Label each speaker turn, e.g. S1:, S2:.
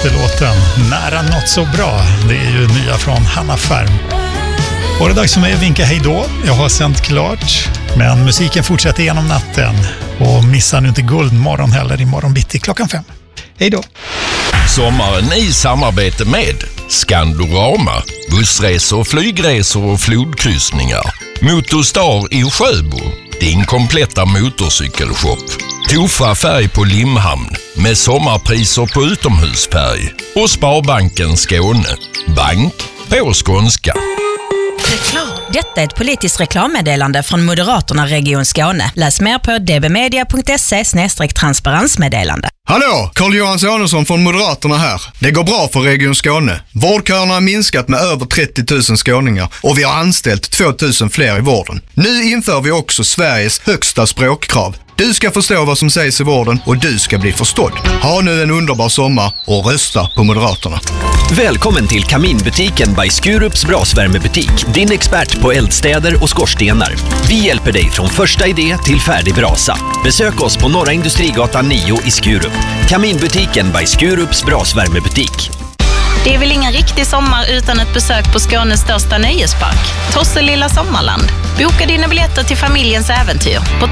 S1: senaste låten, Nära något så bra. Det är ju nya från Hanna Färm. Och det är dags för mig att vinka hej då. Jag har sänt klart, men musiken fortsätter genom natten. Och missa nu inte Guldmorgon heller imorgon bitti 5:00. Hej då!
S2: Sommaren i samarbete med Skandorama, bussresor, flygresor och flodkryssningar. Motorstar i Sjöbo, din kompletta motorcykelshop. Tofa färg på Limhamn med sommarpriser på utomhusfärg. Och Sparbanken Skåne, bank på skånska.
S3: Detta är ett politiskt reklammeddelande från Moderaterna Region Skåne. Läs mer på dbmedia.se/transparensmeddelande.
S4: Hallå, Carl-Johan Sonesson från Moderaterna här. Det går bra för Region Skåne. Vårdköerna har minskat med över 30 000 skåningar och vi har anställt 2 000 fler i vården. Nu inför vi också Sveriges högsta språkkrav. Du ska förstå vad som sägs i vården och du ska bli förstådd. Ha nu en underbar sommar och rösta på Moderaterna.
S5: Välkommen till Kaminbutiken by Skurups brasvärmebutik. Din expert på eldstäder och skorstenar. Vi hjälper dig från första idé till färdig brasa. Besök oss på Norra Industrigatan 9 i Skurup. Kaminbutiken by Skurups brasvärmebutik.
S6: Det är väl ingen riktig sommar utan ett besök på Skånes största nöjespark, Tosselilla Sommarland. Boka dina biljetter till familjens äventyr på